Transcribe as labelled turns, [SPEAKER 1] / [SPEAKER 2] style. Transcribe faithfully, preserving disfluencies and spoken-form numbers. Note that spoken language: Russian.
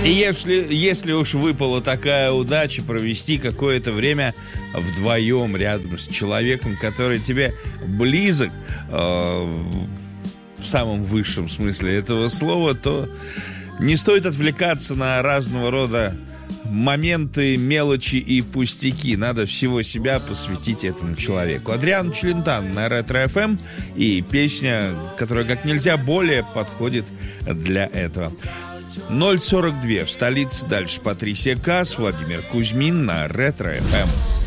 [SPEAKER 1] И если, если уж выпала такая удача провести какое-то время вдвоем рядом с человеком, который тебе близок, э, в самом высшем смысле этого слова, то не стоит отвлекаться на разного рода моменты, мелочи и пустяки. Надо всего себя посвятить этому человеку. Адриано Челентано на Ретро-эф эм и песня, которая как нельзя более подходит для этого. ноль сорок два в столице. Дальше Патрисия Каас, Владимир Кузьмин на Ретро-эф эм.